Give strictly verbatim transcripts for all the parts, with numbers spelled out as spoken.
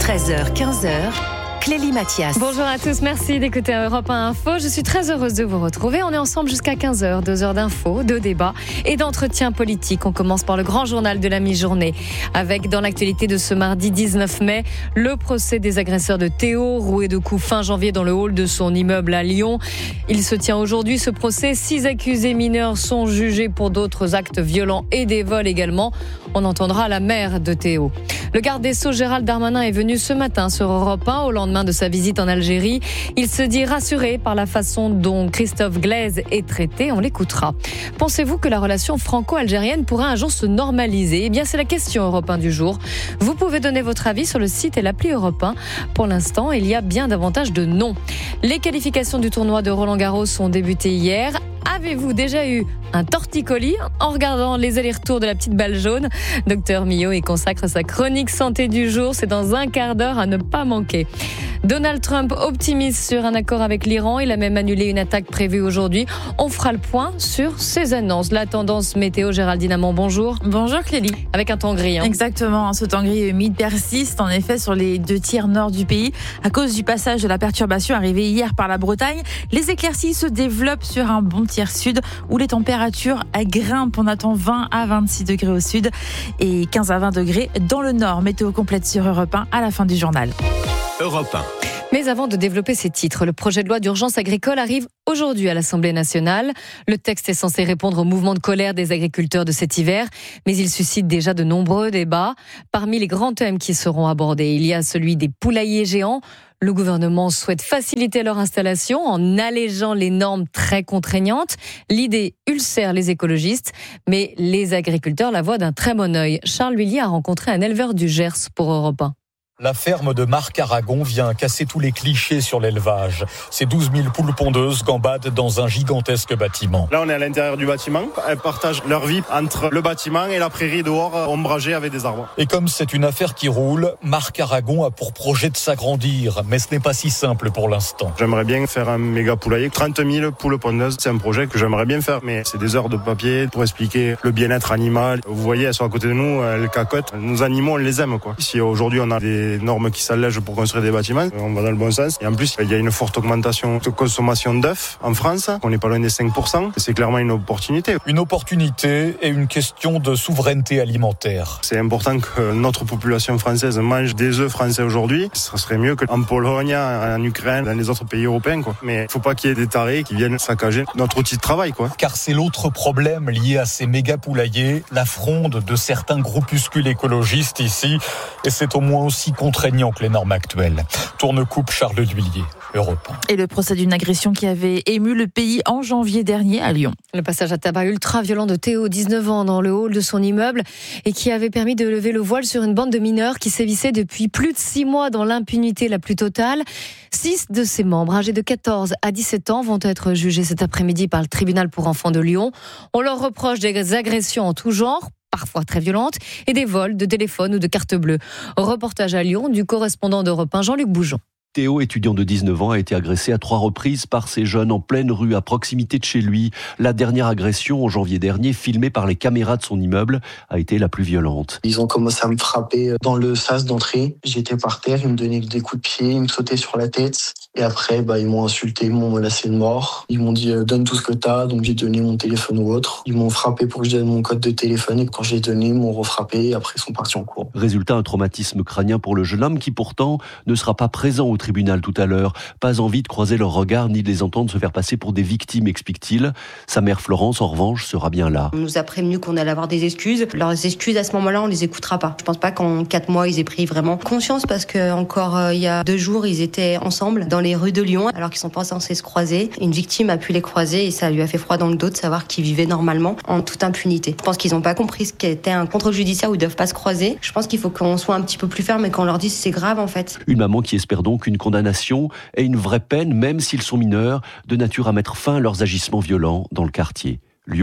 treize heures quinze, Clélie Mathias. Bonjour à tous, merci d'écouter Europe un Info. Je suis très heureuse de vous retrouver. On est ensemble jusqu'à quinze heures, deux heures d'infos, de débats et d'entretiens politiques. On commence par le grand journal de la mi-journée avec, dans l'actualité de ce mardi dix-neuf mai, le procès des agresseurs de Théo, roué de coups fin janvier dans le hall de son immeuble à Lyon. Il se tient aujourd'hui, ce procès. Six accusés mineurs sont jugés pour d'autres actes violents et des vols également. On entendra la mère de Théo. Le garde des Sceaux Gérald Darmanin est venu ce matin sur Europe un au lendemain de sa visite en Algérie. Il se dit rassuré par la façon dont Christophe Glaise est traité. On l'écoutera. Pensez-vous que la relation franco-algérienne pourrait un jour se normaliser ? Eh bien, c'est la question Europe un du jour. Vous pouvez donner votre avis sur le site et l'appli Europe un. Pour l'instant, il y a bien davantage de non. Les qualifications du tournoi de Roland-Garros ont débuté hier. Avez-vous déjà eu un torticolis en regardant les allers-retours de la petite balle jaune ? Docteur Millot y consacre sa chronique santé du jour. C'est dans un quart d'heure à ne pas manquer. Donald Trump optimise sur un accord avec l'Iran. Il a même annulé une attaque prévue aujourd'hui. On fera le point sur ces annonces. La tendance météo, Géraldine Amand, bonjour. Bonjour Clélie. Avec un temps gris. Hein. Exactement, ce temps gris humide persiste en effet sur les deux tiers nord du pays à cause du passage de la perturbation arrivée hier par la Bretagne. Les éclaircies se développent sur un bon tiers sud où les températures grimpent. On attend vingt à vingt-six degrés au sud et quinze à vingt degrés dans le nord. Météo complète sur Europe un à la fin du journal. Europe un. Mais avant de développer ces titres, le projet de loi d'urgence agricole arrive aujourd'hui à l'Assemblée nationale. Le texte est censé répondre au mouvement de colère des agriculteurs de cet hiver, mais il suscite déjà de nombreux débats. Parmi les grands thèmes qui seront abordés, il y a celui des poulaillers géants. Le gouvernement souhaite faciliter leur installation en allégeant les normes très contraignantes. L'idée ulcère les écologistes, mais les agriculteurs la voient d'un très bon œil. Charles Lhuillier a rencontré un éleveur du Gers pour Europe un. La ferme de Marc Aragon vient casser tous les clichés sur l'élevage. Ces douze mille poules pondeuses gambadent dans un gigantesque bâtiment. Là, on est à l'intérieur du bâtiment. Elles partagent leur vie entre le bâtiment et la prairie dehors, ombragée avec des arbres. Et comme c'est une affaire qui roule, Marc Aragon a pour projet de s'agrandir. Mais ce n'est pas si simple pour l'instant. J'aimerais bien faire un méga poulailler. trente mille poules pondeuses, c'est un projet que j'aimerais bien faire. Mais c'est des heures de papier pour expliquer le bien-être animal. Vous voyez, elles sont à côté de nous, elles cacotent. Nos animaux, on les aime, quoi. Si aujourd'hui, on a des normes qui s'allègent pour construire des bâtiments, on va dans le bon sens. Et en plus, il y a une forte augmentation de consommation d'œufs en France. On n'est pas loin des cinq pour cent. C'est clairement une opportunité. Une opportunité et une question de souveraineté alimentaire. C'est important que notre population française mange des œufs français aujourd'hui. Ce serait mieux qu'en Pologne, en Ukraine, dans les autres pays européens, quoi. Mais il ne faut pas qu'il y ait des tarés qui viennent saccager notre outil de travail, quoi. Car c'est l'autre problème lié à ces méga poulaillers, la fronde de certains groupuscules écologistes ici. Et c'est au moins aussi contraignant que les normes actuelles. Tourne-coupe Charles Lhuillier, Europe un. Et le procès d'une agression qui avait ému le pays en janvier dernier à Lyon. Le passage à tabac ultra violent de Théo, dix-neuf ans, dans le hall de son immeuble et qui avait permis de lever le voile sur une bande de mineurs qui sévissait depuis plus de six mois dans l'impunité la plus totale. Six de ses membres, âgés de quatorze à dix-sept ans, vont être jugés cet après-midi par le tribunal pour enfants de Lyon. On leur reproche des agressions en tout genre, parfois très violentes, et des vols de téléphones ou de cartes bleues. Reportage à Lyon du correspondant d'Europe un, Jean-Luc Boujon. Théo, étudiant de dix-neuf ans, a été agressé à trois reprises par ces jeunes en pleine rue à proximité de chez lui. La dernière agression, en janvier dernier, filmée par les caméras de son immeuble, a été la plus violente. Ils ont commencé à me frapper dans le sas d'entrée. J'étais par terre, ils me donnaient des coups de pied, ils me sautaient sur la tête. Et après, bah, ils m'ont insulté, ils m'ont menacé de mort. Ils m'ont dit euh, « donne tout ce que t'as », donc j'ai donné mon téléphone ou autre. Ils m'ont frappé pour que je donne mon code de téléphone et quand j'ai donné, ils m'ont refrappé et après ils sont partis en cours. Résultat, un traumatisme crânien pour le jeune homme qui pourtant ne sera pas présent au tribunal tout à l'heure. Pas envie de croiser leurs regards ni de les entendre se faire passer pour des victimes, explique-t-il. Sa mère Florence, en revanche, sera bien là. On nous a prévenu qu'on allait avoir des excuses. Leurs excuses, à ce moment-là, on les écoutera pas. Je pense pas qu'en quatre mois, ils aient pris vraiment conscience parce que encore euh, il y a deux jours, ils étaient ensemble dans les rues de Lyon alors qu'ils sont pas censés se croiser. Une victime a pu les croiser et ça lui a fait froid dans le dos de savoir qu'ils vivaient normalement en toute impunité. Je pense qu'ils ont pas compris ce qu'était un contrôle judiciaire où ils doivent pas se croiser. Je pense qu'il faut qu'on soit un petit peu plus ferme et qu'on leur dise c'est grave en fait. Une maman qui espère donc une condamnation et une vraie peine, même s'ils sont mineurs, de nature à mettre fin à leurs agissements violents dans le quartier. Lyon,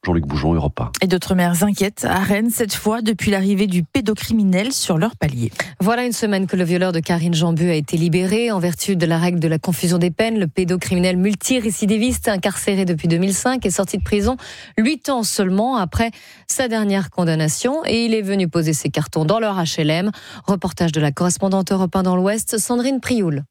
Jean-Luc Boujon, Europe un. Et d'autres mères inquiètes à Rennes, cette fois depuis l'arrivée du pédocriminel sur leur palier. Voilà une semaine que le violeur de Karine Jeanbu a été libéré. En vertu de la règle de la confusion des peines, le pédocriminel multirécidiviste incarcéré depuis deux mille cinq est sorti de prison huit ans seulement après sa dernière condamnation. Et il est venu poser ses cartons dans leur H L M. Reportage de la correspondante Europe un dans l'Ouest, Sandrine Prioul.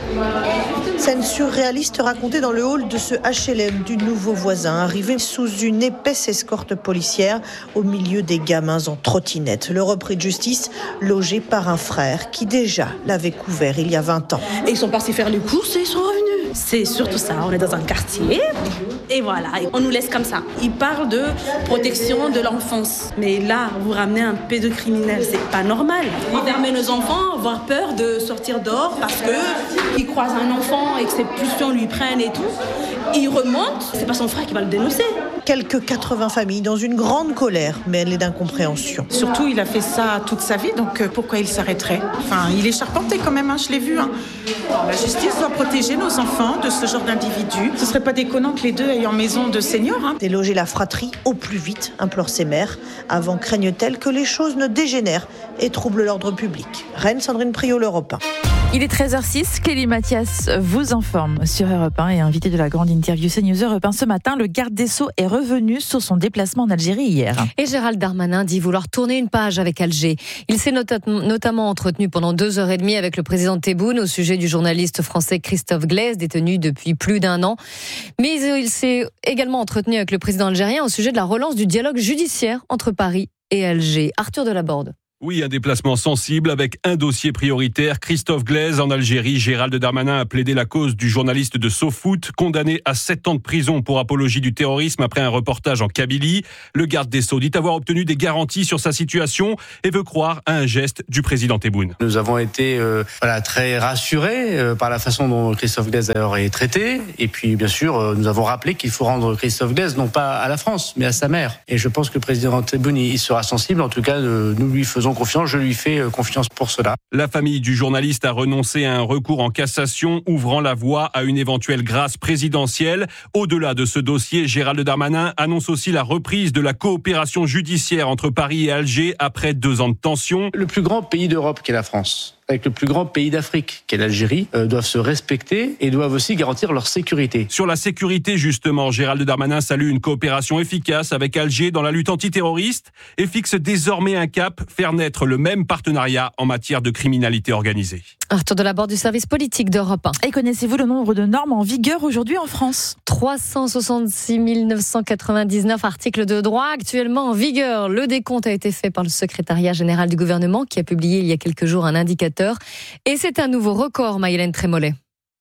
Scène surréaliste racontée dans le hall de ce H L M du nouveau voisin, arrivé sous une épaisse escorte policière au milieu des gamins en trottinette. Le repris de justice logé par un frère qui déjà l'avait couvert il y a vingt ans. Et ils sont partis faire les courses et ils sont revenus. C'est surtout ça, on est dans un quartier et voilà, on nous laisse comme ça. Ils parlent de protection de l'enfance. Mais là, vous ramenez un pédocriminel, c'est pas normal. Ils permettent nos enfants avoir peur de sortir dehors parce qu'ils croisent un enfant et que ses pulsions lui prennent et tout. Il remonte, c'est pas son frère qui va le dénoncer. Quelques quatre-vingts familles dans une grande colère, mêlée d'incompréhension. Surtout, il a fait ça toute sa vie, donc euh, pourquoi il s'arrêterait ? Enfin, il est charpenté quand même, hein, je l'ai vu. Hein. La justice doit protéger nos enfants de ce genre d'individus. Ce serait pas déconnant que les deux aient en maison de seniors. Hein. Déloger la fratrie au plus vite, implore ses mères. Avant craignent-elles que les choses ne dégénèrent et troublent l'ordre public. Rennes, Sandrine Prioul, Europe un. Il est treize heures six, Clélie Mathias vous informe sur Europe un et invité de la grande interview CNews Europe un ce matin. Le garde des Sceaux est revenu sur son déplacement en Algérie hier. Et Gérald Darmanin dit vouloir tourner une page avec Alger. Il s'est nota- notamment entretenu pendant deux heures et demie avec le président Tebboune au sujet du journaliste français Christophe Glaise, détenu depuis plus d'un an. Mais il s'est également entretenu avec le président algérien au sujet de la relance du dialogue judiciaire entre Paris et Alger. Arthur Delaborde. Oui, un déplacement sensible avec un dossier prioritaire. Christophe Glaise en Algérie. Gérald Darmanin a plaidé la cause du journaliste de SoFoot, condamné à sept ans de prison pour apologie du terrorisme après un reportage en Kabylie. Le garde des Sceaux dit avoir obtenu des garanties sur sa situation et veut croire à un geste du président Tebboune. Nous avons été euh, voilà, très rassurés euh, par la façon dont Christophe Glaise d'ailleurs est traité. Et puis, bien sûr, euh, nous avons rappelé qu'il faut rendre Christophe Glaise non pas à la France, mais à sa mère. Et je pense que le président Tebboune il sera sensible. En tout cas, euh, nous lui faisons confiance, je lui fais confiance pour cela. La famille du journaliste a renoncé à un recours en cassation, ouvrant la voie à une éventuelle grâce présidentielle. Au-delà de ce dossier, Gérald Darmanin annonce aussi la reprise de la coopération judiciaire entre Paris et Alger après deux ans de tension. Le plus grand pays d'Europe qu'est la France, avec le plus grand pays d'Afrique qu'est l'Algérie, euh, doivent se respecter et doivent aussi garantir leur sécurité. Sur la sécurité, justement, Gérald Darmanin salue une coopération efficace avec Alger dans la lutte antiterroriste et fixe désormais un cap, faire naître le même partenariat en matière de criminalité organisée. Arthur Delaborde du service politique d'Europe un. Et connaissez-vous le nombre de normes en vigueur aujourd'hui en France ? trois cent soixante-six mille neuf cent quatre-vingt-dix-neuf articles de droit actuellement en vigueur. Le décompte a été fait par le secrétariat général du gouvernement qui a publié il y a quelques jours un indicateur. Et c'est un nouveau record, Maïlène Trémollet.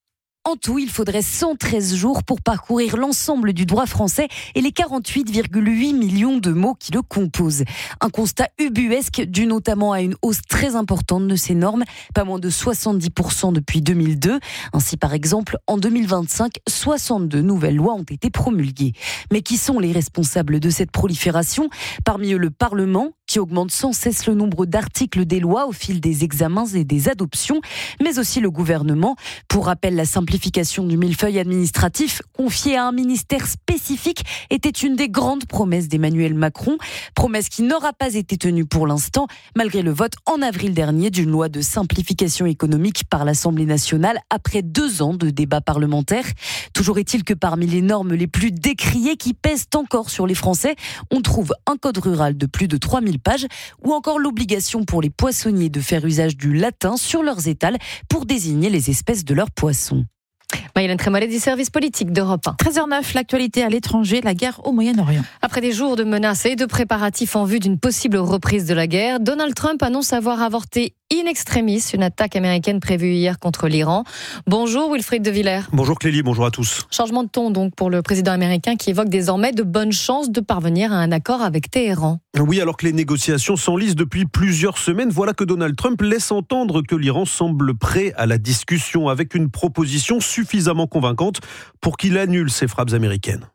En tout, il faudrait cent treize jours pour parcourir l'ensemble du droit français et les quarante-huit virgule huit millions de mots qui le composent. Un constat ubuesque dû notamment à une hausse très importante de ces normes, pas moins de soixante-dix pour cent depuis deux mille deux. Ainsi, par exemple, en deux mille vingt-cinq, soixante-deux nouvelles lois ont été promulguées. Mais qui sont les responsables de cette prolifération ? Parmi eux, le Parlement, qui augmente sans cesse le nombre d'articles des lois au fil des examens et des adoptions, mais aussi le gouvernement. Pour rappel, la simplification du millefeuille administratif confié à un ministère spécifique était une des grandes promesses d'Emmanuel Macron, promesse qui n'aura pas été tenue pour l'instant, malgré le vote en avril dernier d'une loi de simplification économique par l'Assemblée nationale après deux ans de débats parlementaires. Toujours est-il que parmi les normes les plus décriées qui pèsent encore sur les Français, on trouve un code rural de plus de trois mille pages ou encore l'obligation pour les poissonniers de faire usage du latin sur leurs étals pour désigner les espèces de leurs poissons. Maïlène Trémollet du service politique d'Europe un. treize heures neuf, l'actualité à l'étranger, la guerre au Moyen-Orient. Après des jours de menaces et de préparatifs en vue d'une possible reprise de la guerre, Donald Trump annonce avoir avorté in extremis une attaque américaine prévue hier contre l'Iran. Bonjour Wilfried de Villers. Bonjour Clélie, bonjour à tous. Changement de ton donc pour le président américain qui évoque désormais de bonnes chances de parvenir à un accord avec Téhéran. Oui, alors que les négociations s'enlisent depuis plusieurs semaines, voilà que Donald Trump laisse entendre que l'Iran semble prêt à la discussion avec une proposition suffisamment convaincante pour qu'il annule ses frappes américaines.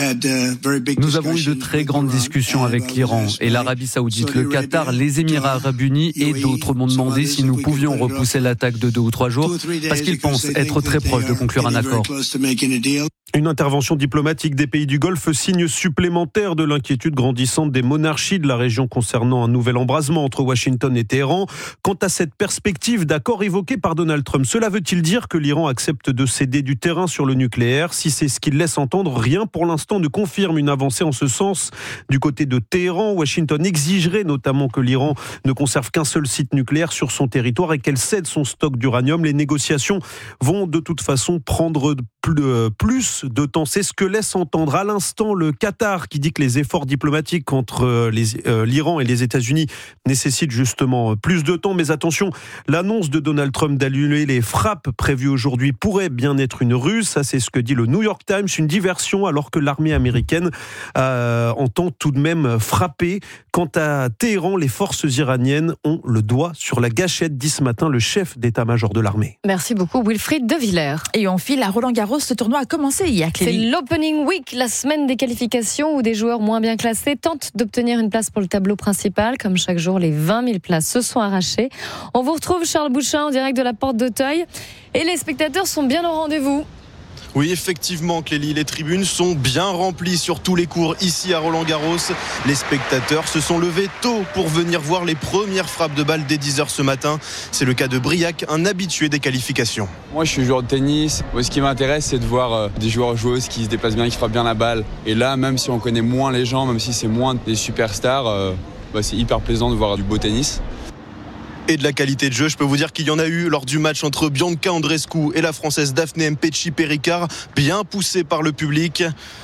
Nous avons eu de très grandes discussions avec l'Iran et l'Arabie Saoudite, le Qatar, les Émirats Arabes Unis et d'autres m'ont demandé si nous pouvions repousser l'attaque de deux ou trois jours parce qu'ils pensent être très proches de conclure un accord. Une intervention diplomatique des pays du Golfe, signe supplémentaire de l'inquiétude grandissante des monarchies de la région concernant un nouvel embrasement entre Washington et Téhéran. Quant à cette perspective d'accord évoquée par Donald Trump, cela veut-il dire que l'Iran accepte de céder du terrain sur le nucléaire ? Si c'est ce qu'il laisse entendre, rien pour l'instant ne confirme une avancée en ce sens. Du côté de Téhéran, Washington exigerait notamment que l'Iran ne conserve qu'un seul site nucléaire sur son territoire et qu'elle cède son stock d'uranium. Les négociations vont de toute façon prendre plus de temps. C'est ce que laisse entendre à l'instant le Qatar, qui dit que les efforts diplomatiques entre les, euh, l'Iran et les États-Unis nécessitent justement plus de temps. Mais attention, l'annonce de Donald Trump d'annuler les frappes prévues aujourd'hui pourrait bien être une ruse. Ça, c'est ce que dit le New York Times, une diversion alors que l'armée américaine euh, entend tout de même frapper. Quant à Téhéran, les forces iraniennes ont le doigt sur la gâchette, dit ce matin le chef d'état-major de l'armée. Merci beaucoup Wilfried de Villers. Et on file à Roland-Garros, ce tournoi a commencé hier. C'est l'Opening Week, la semaine des qualifications où des joueurs moins bien classés tentent d'obtenir une place pour le tableau principal. Comme chaque jour, les vingt mille places se sont arrachées. On vous retrouve Charles Bouchin en direct de la Porte d'Auteuil et les spectateurs sont bien au rendez-vous. Oui, effectivement, Clélie, les tribunes sont bien remplies sur tous les cours ici à Roland-Garros. Les spectateurs se sont levés tôt pour venir voir les premières frappes de balle dès dix heures ce matin. C'est le cas de Briac, un habitué des qualifications. Moi, je suis joueur de tennis. Moi, ce qui m'intéresse, c'est de voir des joueurs joueuses qui se déplacent bien, qui frappent bien la balle. Et là, même si on connaît moins les gens, même si c'est moins des superstars, euh, bah, c'est hyper plaisant de voir du beau tennis. Et de la qualité de jeu, je peux vous dire qu'il y en a eu lors du match entre Bianca Andreescu et la Française Daphné Mpetshi-Péricard, bien poussé par le public.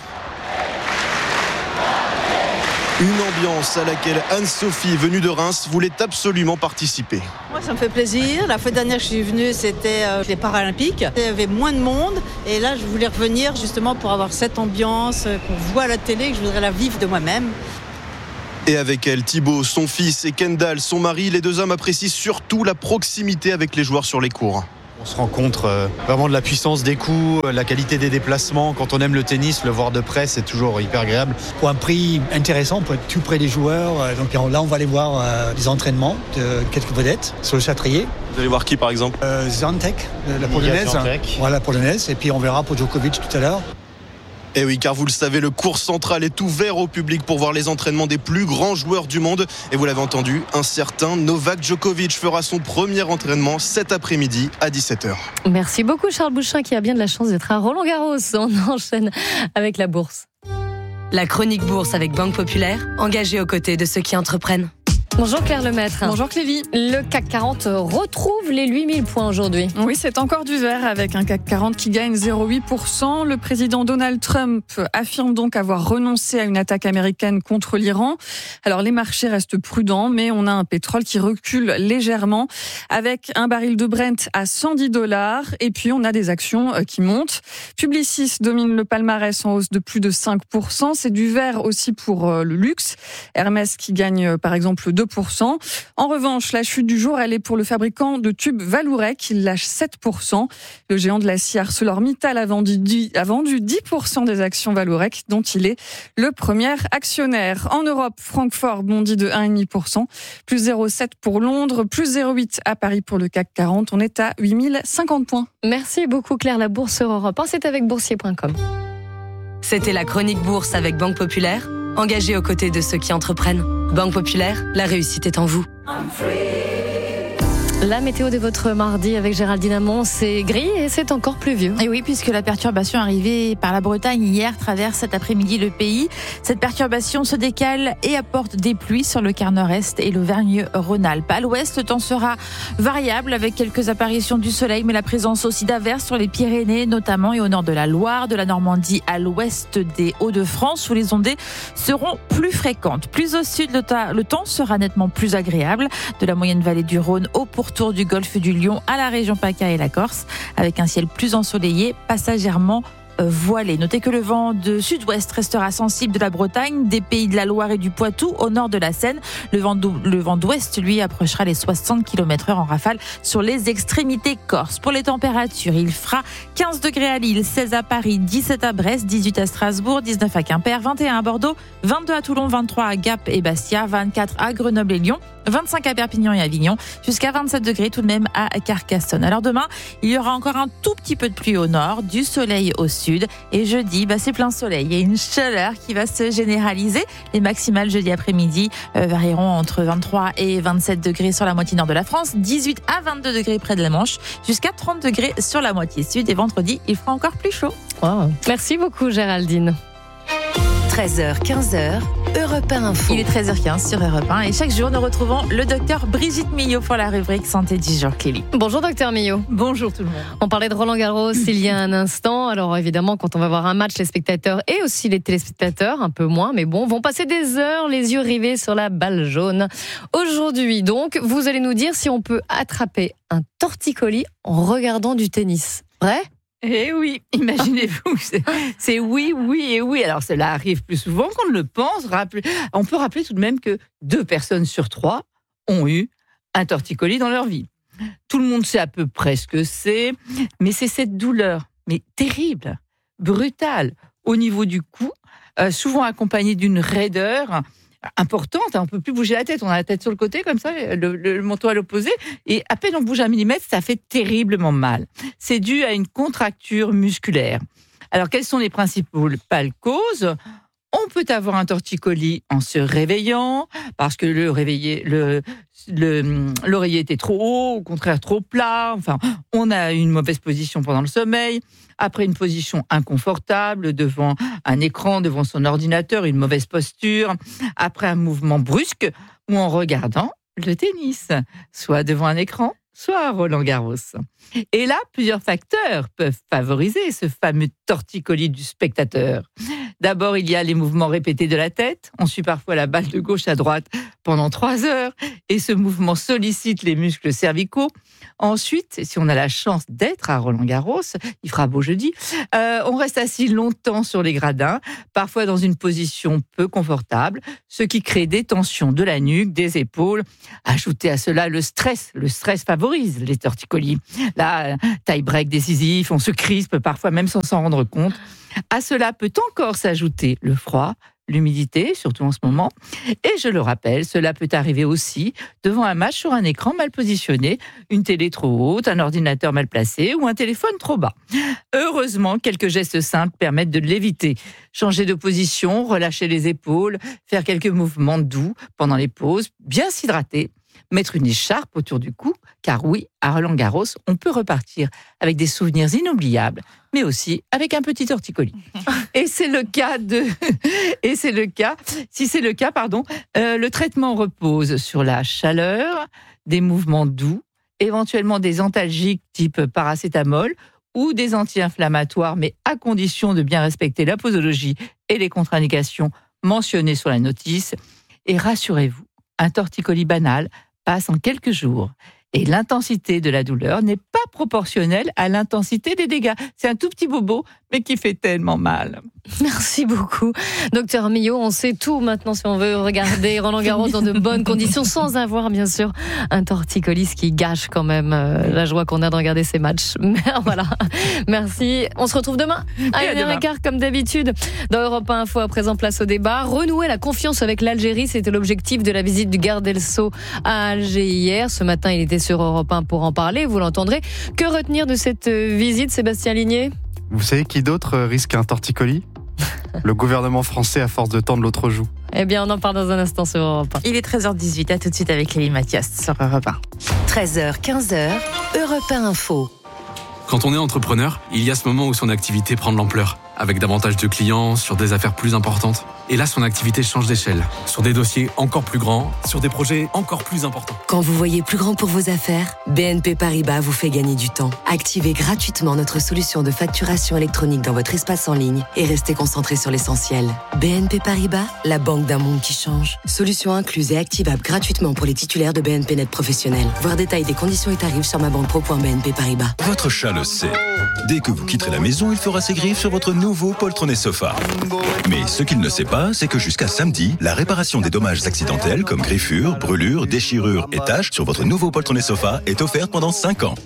Une ambiance à laquelle Anne-Sophie, venue de Reims, voulait absolument participer. Moi, ça me fait plaisir. La fois dernière que je suis venue, c'était euh, les Paralympiques. Il y avait moins de monde. Et là, je voulais revenir justement pour avoir cette ambiance euh, qu'on voit à la télé, que je voudrais la vivre de moi-même. Et avec elle, Thibaut, son fils, et Kendall, son mari, les deux hommes apprécient surtout la proximité avec les joueurs sur les cours. On se rend compte euh, vraiment de la puissance des coups, la qualité des déplacements. Quand on aime le tennis, le voir de près, c'est toujours hyper agréable. Pour un prix intéressant, on peut être tout près des joueurs. Donc là, on va aller voir euh, les entraînements de quelques vedettes sur le Châtrier. Vous allez voir qui, par exemple euh, Zantec, la polonaise. Voilà, la polonaise. Et puis on verra pour Djokovic tout à l'heure. Et oui, car vous le savez, le cours central est ouvert au public pour voir les entraînements des plus grands joueurs du monde. Et vous l'avez entendu, un certain Novak Djokovic fera son premier entraînement cet après-midi à dix-sept heures. Merci beaucoup Charles Bouchin qui a bien de la chance d'être à Roland-Garros. On enchaîne avec la bourse. La chronique bourse avec Banque Populaire, engagée aux côtés de ceux qui entreprennent. Bonjour Claire Lemaître. Bonjour Clélie. Le C A C quarante retrouve les huit mille points aujourd'hui. Oui, c'est encore du vert avec un C A C quarante qui gagne zéro virgule huit pour cent. Le président Donald Trump affirme donc avoir renoncé à une attaque américaine contre l'Iran. Alors les marchés restent prudents, mais on a un pétrole qui recule légèrement avec un baril de Brent à cent dix dollars. Et puis on a des actions qui montent. Publicis domine le palmarès en hausse de plus de cinq pour cent. C'est du vert aussi pour le luxe. Hermès qui gagne par exemple deux pour cent. En revanche, la chute du jour, elle est pour le fabricant de tubes Vallourec. Il lâche sept pour cent. Le géant de l'acier ArcelorMittal a vendu dix pour cent des actions Vallourec, dont il est le premier actionnaire. En Europe, Francfort bondit de un virgule cinq pour cent, plus zéro virgule sept pour Londres, plus zéro virgule huit à Paris pour le C A C quarante. On est à huit mille cinquante points. Merci beaucoup Claire. La Bourse sur Europe un, c'est avec boursier point com. C'était la chronique bourse avec Banque Populaire, engagée aux côtés de ceux qui entreprennent. Banque Populaire, la réussite est en vous. La météo de votre mardi avec Géraldine Amont, c'est gris et c'est encore pluvieux. Et oui, puisque la perturbation arrivée par la Bretagne hier traverse cet après-midi le pays. Cette perturbation se décale et apporte des pluies sur le quart nord-est et l'Auvergne-Rhône-Alpes. À l'ouest, le temps sera variable avec quelques apparitions du soleil, mais la présence aussi d'averses sur les Pyrénées notamment et au nord de la Loire, de la Normandie à l'ouest des Hauts-de-France où les ondées seront plus fréquentes. Plus au sud, le, ta- le temps sera nettement plus agréable. De la moyenne vallée du Rhône au pourtour du golfe du Lion à la région PACA et la Corse, avec un ciel plus ensoleillé, passagèrement voilé. Notez que le vent de sud-ouest restera sensible de la Bretagne, des pays de la Loire et du Poitou au nord de la Seine. Le vent, le vent d'ouest, lui, approchera les soixante kilomètres heure en rafale sur les extrémités corses. Pour les températures, il fera quinze degrés à Lille, seize à Paris, dix-sept à Brest, dix-huit à Strasbourg, dix-neuf à Quimper, vingt et un à Bordeaux, vingt-deux à Toulon, vingt-trois à Gap et Bastia, vingt-quatre à Grenoble et Lyon vingt-cinq à Perpignan et Avignon, jusqu'à vingt-sept degrés tout de même à Carcassonne. Alors demain, il y aura encore un tout petit peu de pluie au nord, du soleil au sud. Et jeudi, bah, c'est plein soleil. Il y a une chaleur qui va se généraliser. Les maximales jeudi après-midi euh, varieront entre vingt-trois et vingt-sept degrés sur la moitié nord de la France, dix-huit à vingt-deux degrés près de la Manche, jusqu'à trente degrés sur la moitié sud. Et vendredi, il fera encore plus chaud. Wow. Merci beaucoup Géraldine. treize heures quinze, Europe un Info. Il est treize heures quinze sur Europe un et chaque jour nous retrouvons le docteur Brigitte Millot pour la rubrique Santé du jour. Clélie. Bonjour docteur Millot. Bonjour tout le monde. On parlait de Roland Garros il y a un instant. Alors évidemment quand on va voir un match, les spectateurs et aussi les téléspectateurs, un peu moins, mais bon, vont passer des heures les yeux rivés sur la balle jaune. Aujourd'hui donc, vous allez nous dire si on peut attraper un torticolis en regardant du tennis. Vrai ? Eh oui, imaginez-vous, c'est, c'est oui, oui et oui. Alors cela arrive plus souvent qu'on ne le pense. On peut rappeler tout de même que deux personnes sur trois ont eu un torticolis dans leur vie. Tout le monde sait à peu près ce que c'est, mais c'est cette douleur, mais terrible, brutale, au niveau du cou, euh, souvent accompagnée d'une raideur importante. On ne peut plus bouger la tête, on a la tête sur le côté comme ça, le, le, le menton à l'opposé, et à peine on bouge un millimètre, ça fait terriblement mal. C'est dû à une contracture musculaire. Alors quelles sont les principales causes ? On peut avoir un torticolis en se réveillant, parce que le réveillé, le, le, l'oreiller était trop haut, au contraire trop plat, enfin, on a une mauvaise position pendant le sommeil, après une position inconfortable devant un écran, devant son ordinateur, une mauvaise posture, après un mouvement brusque, ou en regardant le tennis, soit devant un écran, soit à Roland Garros. Et là, plusieurs facteurs peuvent favoriser ce fameux torticolis du spectateur. D'abord, il y a les mouvements répétés de la tête. On suit parfois la balle de gauche à droite pendant trois heures et ce mouvement sollicite les muscles cervicaux. Ensuite, si on a la chance d'être à Roland-Garros, il fera beau jeudi, euh, on reste assis longtemps sur les gradins, parfois dans une position peu confortable, ce qui crée des tensions de la nuque, des épaules. Ajoutez à cela le stress. Le stress favorise les torticolis. Là, tie-break décisif, on se crispe parfois même sans s'en rendre compte. À cela peut encore s'ajouter le froid, l'humidité, surtout en ce moment. Et je le rappelle, cela peut arriver aussi devant un match sur un écran mal positionné, une télé trop haute, un ordinateur mal placé ou un téléphone trop bas. Heureusement, quelques gestes simples permettent de l'éviter. Changer de position, relâcher les épaules, faire quelques mouvements doux pendant les pauses, bien s'hydrater, mettre une écharpe autour du cou, car oui, à Roland-Garros, on peut repartir avec des souvenirs inoubliables, mais aussi avec un petit torticolis. Et c'est le cas de, et c'est le cas, si c'est le cas, pardon, euh, le traitement repose sur la chaleur, des mouvements doux, éventuellement des antalgiques type paracétamol ou des anti-inflammatoires, mais à condition de bien respecter la posologie et les contre-indications mentionnées sur la notice. Et rassurez-vous, un torticolis banal passe en quelques jours. Et l'intensité de la douleur n'est pas proportionnelle à l'intensité des dégâts. C'est un tout petit bobo, mais qui fait tellement mal. Merci beaucoup. Docteur Millot, on sait tout maintenant si on veut regarder Roland-Garros dans de bonnes conditions, sans avoir bien sûr un torticolis qui gâche quand même euh, la joie qu'on a de regarder ces matchs. Voilà. Merci. On se retrouve demain à une heure quinze comme d'habitude. Dans Europe un Info, à présent, place au débat. Renouer la confiance avec l'Algérie, c'était l'objectif de la visite du garde El Sceau à Alger hier. Ce matin, il était sur Europe un pour en parler, vous l'entendrez. Que retenir de cette visite, Sébastien Ligné ? Vous savez qui d'autre risque un torticolis ? Le gouvernement français à force de tendre l'autre joue. Eh bien, on en parle dans un instant sur Europe un. Il est treize heures dix-huit, à tout de suite avec Lélie Mathias sur Europe un. treize heures quinze, Europe un Info. Quand on est entrepreneur, il y a ce moment où son activité prend de l'ampleur, avec davantage de clients, sur des affaires plus importantes. Et là, son activité change d'échelle, sur des dossiers encore plus grands, sur des projets encore plus importants. Quand vous voyez plus grand pour vos affaires, B N P Paribas vous fait gagner du temps. Activez gratuitement notre solution de facturation électronique dans votre espace en ligne et restez concentré sur l'essentiel. B N P Paribas, la banque d'un monde qui change. Solution incluse et activable gratuitement pour les titulaires de B N P Net professionnels. Voir détail des conditions et tarifs sur ma banque pro point b n p paribas. Votre chat le sait. Dès que vous quitterez la maison, il fera ses griffes sur votre nouveau poltronnet sofa. Mais ce qu'il ne sait pas, c'est que jusqu'à samedi, la réparation des dommages accidentels comme griffures, brûlures, déchirures et taches sur votre nouveau poltronnet sofa est offerte pendant cinq ans.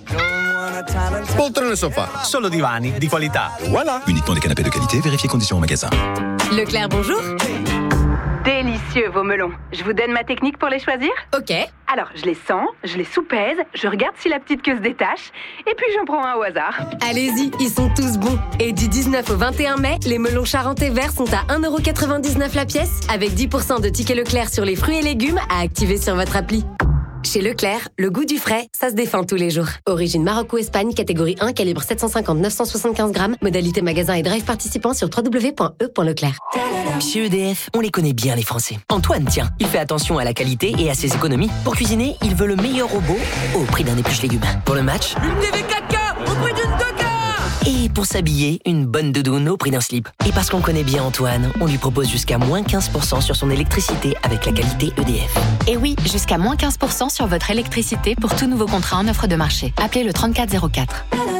Poltrone sofa, solo divani di qualità. Voilà. Uniquement des canapés de qualité, vérifiez conditions en magasin. Leclerc, bonjour. délicieux vos melons. Je vous donne ma technique pour les choisir ? Ok. Alors, je les sens, je les soupèse, je regarde si la petite queue se détache, et puis j'en prends un au hasard. Allez-y, ils sont tous bons. Et du dix-neuf au vingt et un mai, les melons charentais verts sont à un euro quatre-vingt-dix-neuf la pièce, avec dix pour cent de tickets Leclerc sur les fruits et légumes à activer sur votre appli. Chez Leclerc, le goût du frais, ça se défend tous les jours. Origine Maroc ou Espagne, catégorie un, calibre sept cent cinquante neuf cent soixante-quinze grammes. Modalité magasin et drive participant sur w w w point e point leclerc. Chez E D F, on les connaît bien les Français. Antoine, tiens, il fait attention à la qualité et à ses économies. Pour cuisiner, il veut le meilleur robot au prix d'un épluche légumes. Pour le match, Une T V quatre K au prix d'une deux K. et pour s'habiller, une bonne doudoune au prix d'un slip. Et parce qu'on connaît bien Antoine, on lui propose jusqu'à moins quinze pour cent sur son électricité avec la qualité E D F. Et oui, jusqu'à moins quinze pour cent sur votre électricité pour tout nouveau contrat en offre de marché. Appelez le trente-quatre zéro quatre.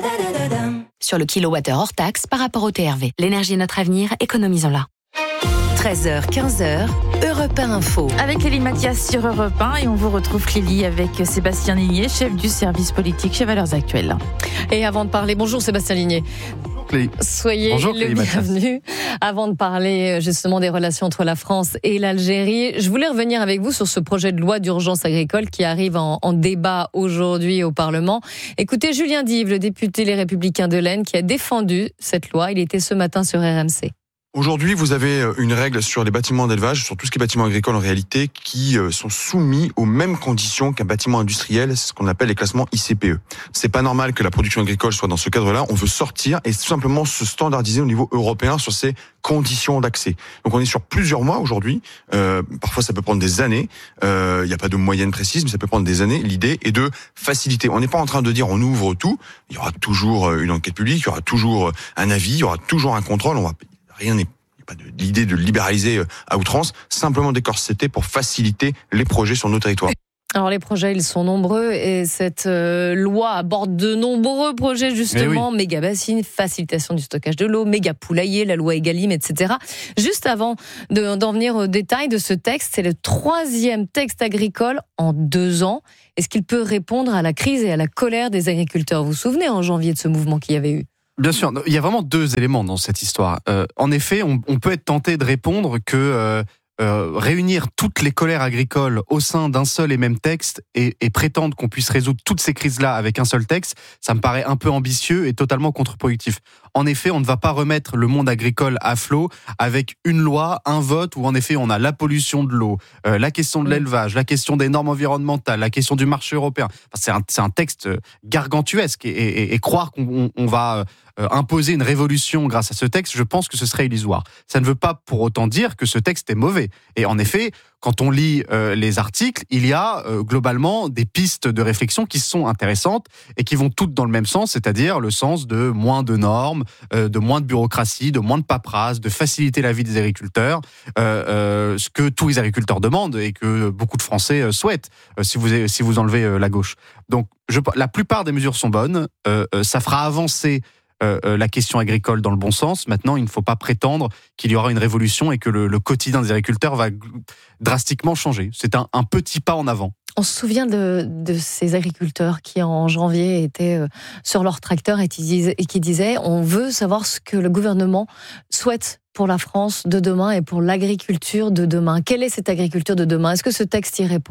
Sur le kilowattheure hors taxe par rapport au T R V. L'énergie est notre avenir, économisons-la. treize heures, quinze heures, Europe un Info. Avec Clélie Mathias sur Europe un et on vous retrouve Clélie avec Sébastien Ligné, chef du service politique chez Valeurs Actuelles. Et avant de parler, bonjour Sébastien Ligné. Clélie. Soyez Bonjour, le Clélie Mathias. bienvenu. Avant de parler justement des relations entre la France et l'Algérie, je voulais revenir avec vous sur ce projet de loi d'urgence agricole qui arrive en, en débat aujourd'hui au Parlement. Écoutez Julien Dive, le député Les Républicains de l'Aisne, qui a défendu cette loi. Il était ce matin sur R M C. Aujourd'hui, vous avez une règle sur les bâtiments d'élevage, sur tout ce qui est bâtiments agricoles en réalité, qui sont soumis aux mêmes conditions qu'un bâtiment industriel, c'est ce qu'on appelle les classements I C P E. C'est pas normal que la production agricole soit dans ce cadre-là. On veut sortir et tout simplement se standardiser au niveau européen sur ces conditions d'accès. Donc on est sur plusieurs mois aujourd'hui. Euh, parfois ça peut prendre des années. Il euh, n'y a pas de moyenne précise, mais ça peut prendre des années. L'idée est de faciliter. On n'est pas en train de dire on ouvre tout. Il y aura toujours une enquête publique, il y aura toujours un avis, il y aura toujours un contrôle. On va Rien n'est pas de l'idée de libéraliser à outrance, simplement décorseter pour faciliter les projets sur nos territoires. Alors les projets, ils sont nombreux et cette euh, loi aborde de nombreux projets justement, oui. Méga bassines, facilitation du stockage de l'eau, méga poulailler, la loi Egalim, et cetera. Juste avant de, d'en venir au détail de ce texte, c'est le troisième texte agricole en deux ans. Est-ce qu'il peut répondre à la crise et à la colère des agriculteurs ? Vous vous souvenez en janvier de ce mouvement qu'il y avait eu ? Bien sûr, il y a vraiment deux éléments dans cette histoire. Euh, en effet, on, on peut être tenté de répondre que euh, euh, réunir toutes les colères agricoles au sein d'un seul et même texte et, et prétendre qu'on puisse résoudre toutes ces crises-là avec un seul texte, ça me paraît un peu ambitieux et totalement contre-productif. En effet, on ne va pas remettre le monde agricole à flot avec une loi, un vote où en effet on a la pollution de l'eau, euh, la question de l'élevage, la question des normes environnementales, la question du marché européen. Enfin, c'est, un, c'est un texte gargantuesque et, et, et croire qu'on on va euh, imposer une révolution grâce à ce texte, je pense que ce serait illusoire. Ça ne veut pas pour autant dire que ce texte est mauvais. Et en effet, quand on lit euh, les articles, il y a euh, globalement des pistes de réflexion qui sont intéressantes et qui vont toutes dans le même sens, c'est-à-dire le sens de moins de normes, euh, de moins de bureaucratie, de moins de paperasse, de faciliter la vie des agriculteurs, euh, euh, ce que tous les agriculteurs demandent et que beaucoup de Français euh, souhaitent, euh, si vous si vous enlevez euh, la gauche. Donc, je, la plupart des mesures sont bonnes, euh, euh, ça fera avancer Euh, la question agricole dans le bon sens. Maintenant, il ne faut pas prétendre qu'il y aura une révolution et que le, le quotidien des agriculteurs va drastiquement changer. C'est un, un petit pas en avant. On se souvient de, de ces agriculteurs qui, en janvier, étaient sur leur tracteur et qui disaient, et qui disaient on veut savoir ce que le gouvernement souhaite pour la France de demain et pour l'agriculture de demain. Quelle est cette agriculture de demain ? Est-ce que ce texte y répond ?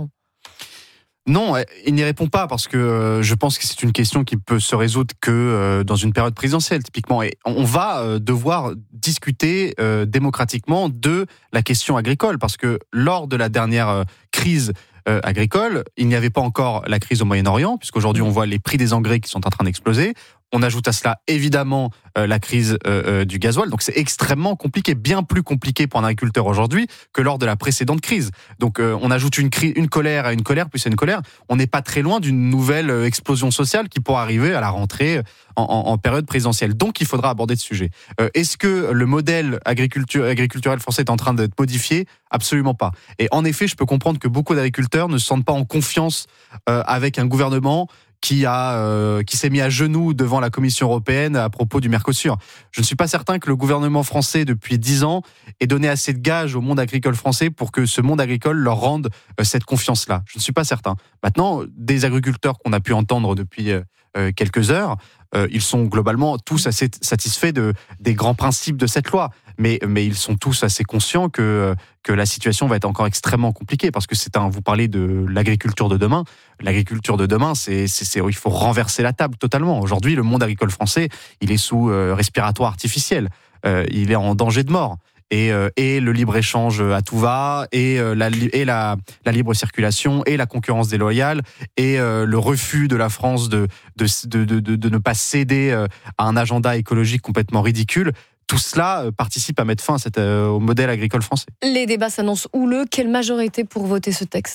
Non, il n'y répond pas parce que je pense que c'est une question qui peut se résoudre que dans une période présidentielle, typiquement. Et on va devoir discuter démocratiquement de la question agricole parce que lors de la dernière crise agricole, il n'y avait pas encore la crise au Moyen-Orient, puisqu'aujourd'hui on voit les prix des engrais qui sont en train d'exploser. On ajoute à cela évidemment euh, la crise euh, du gasoil, donc c'est extrêmement compliqué, bien plus compliqué pour un agriculteur aujourd'hui que lors de la précédente crise. Donc euh, on ajoute une, cri- une colère à une colère, plus à une colère. On n'est pas très loin d'une nouvelle euh, explosion sociale qui pourra arriver à la rentrée en, en, en période présidentielle. Donc il faudra aborder ce sujet. Euh, est-ce que le modèle agriculture, agriculturel français est en train d'être modifié ? Absolument pas. Et en effet, je peux comprendre que beaucoup d'agriculteurs ne se sentent pas en confiance euh, avec un gouvernement qui a euh, qui s'est mis à genoux devant la Commission européenne à propos du Mercosur. Je ne suis pas certain que le gouvernement français, depuis dix ans, ait donné assez de gages au monde agricole français pour que ce monde agricole leur rende euh, cette confiance-là. Je ne suis pas certain. Maintenant, des agriculteurs qu'on a pu entendre depuis euh, quelques heures, euh, ils sont globalement tous assez satisfaits de, des grands principes de cette loi. mais, mais ils sont tous assez conscients que, que la situation va être encore extrêmement compliquée, parce que c'est un, vous parlez de l'agriculture de demain. L'agriculture de demain, c'est, c'est, c'est, il faut renverser la table totalement. Aujourd'hui, le monde agricole français, il est sous euh, respiratoire artificiel. Euh, il est en danger de mort. Et, euh, et le libre-échange à tout va, et, euh, la, et la, la libre circulation, et la concurrence déloyale, et euh, le refus de la France de, de, de, de, de ne pas céder euh, à un agenda écologique complètement ridicule. Tout cela euh, participe à mettre fin à cette, euh, au modèle agricole français. Les débats s'annoncent houleux. Quelle majorité pour voter ce texte ?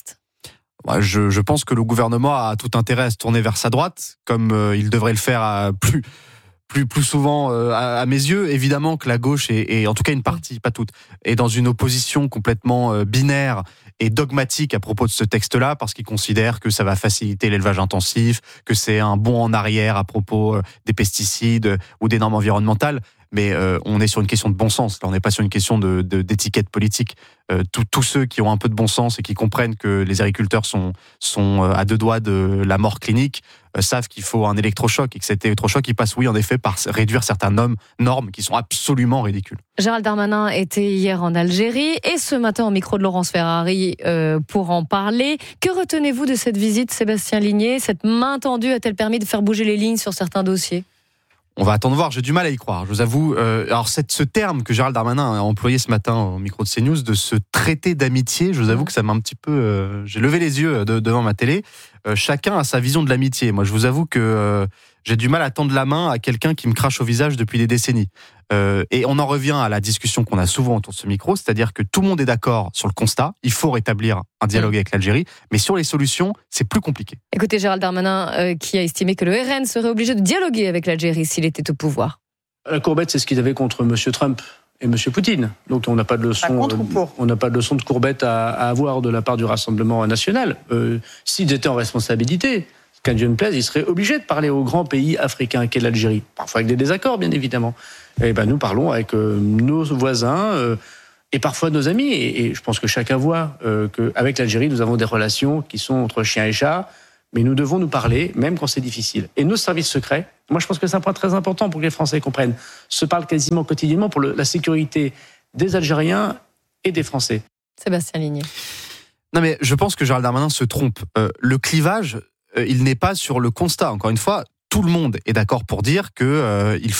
Je, je pense que le gouvernement a tout intérêt à se tourner vers sa droite, comme euh, il devrait le faire à plus... Plus, plus souvent euh, à, à mes yeux. Évidemment que la gauche, est, est, en tout cas une partie, pas toute, est dans une opposition complètement euh, binaire et dogmatique à propos de ce texte-là, parce qu'ils considèrent que ça va faciliter l'élevage intensif, que c'est un bond en arrière à propos euh, des pesticides euh, ou des normes environnementales. Mais euh, on est sur une question de bon sens. Là, on n'est pas sur une question de, de, d'étiquette politique. Euh, tous ceux qui ont un peu de bon sens et qui comprennent que les agriculteurs sont, sont à deux doigts de la mort clinique euh, savent qu'il faut un électrochoc, et que cet électrochoc, il passe, oui, en effet, par réduire certaines normes, normes qui sont absolument ridicules. Gérald Darmanin était hier en Algérie et ce matin au micro de Laurence Ferrari euh, pour en parler. Que retenez-vous de cette visite, Sébastien Ligné ? Cette main tendue a-t-elle permis de faire bouger les lignes sur certains dossiers ? On va attendre voir, j'ai du mal à y croire, je vous avoue. Euh, alors cette, ce terme que Gérald Darmanin a employé ce matin au micro de CNews, de ce traité d'amitié, je vous avoue que ça m'a un petit peu... Euh, j'ai levé les yeux de, devant ma télé. Euh, chacun a sa vision de l'amitié. Moi, je vous avoue que euh, j'ai du mal à tendre la main à quelqu'un qui me crache au visage depuis des décennies. Euh, et on en revient à la discussion qu'on a souvent autour de ce micro, c'est-à-dire que tout le monde est d'accord sur le constat, il faut rétablir un dialogue mmh. avec l'Algérie, mais sur les solutions, c'est plus compliqué. Écoutez Gérald Darmanin euh, qui a estimé que le R N serait obligé de dialoguer avec l'Algérie s'il était au pouvoir. La courbette, c'est ce qu'ils avaient contre M. Trump et M. Poutine. Donc on n'a pas de leçon, euh, on n'a pas de leçon de courbette à, à avoir de la part du Rassemblement national. Euh, s'ils étaient en responsabilité, qu'à Dieu ne plaise, ils seraient obligés de parler au grand pays africain qu'est l'Algérie. Parfois avec des désaccords, bien évidemment. Et ben nous parlons avec euh, nos voisins euh, et parfois nos amis. Et, et je pense que chacun voit euh, qu'avec l'Algérie, nous avons des relations qui sont entre chien et chat. Mais nous devons nous parler, même quand c'est difficile. Et nos services secrets, moi je pense que c'est un point très important pour que les Français comprennent, se parlent quasiment quotidiennement pour le, la sécurité des Algériens et des Français. Sébastien Ligné. Non mais je pense que Gérald Darmanin se trompe. Euh, le clivage, euh, il n'est pas sur le constat. Encore une fois, tout le monde est d'accord pour dire que euh, il